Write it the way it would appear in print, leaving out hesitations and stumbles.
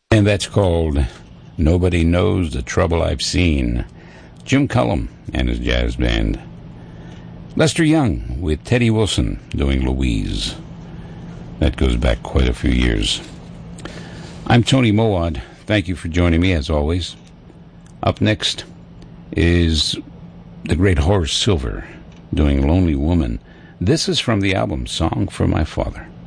And that's called Nobody Knows the Trouble I've Seen. Jim Cullum and his jazz band. Lester Young with Teddy Wilson doing Louise. That goes back quite a few years. I'm Tony Mowad. Thank you for joining me as always. Up next is the great Horace Silver doing Lonely Woman. This is from the album Song for My Father.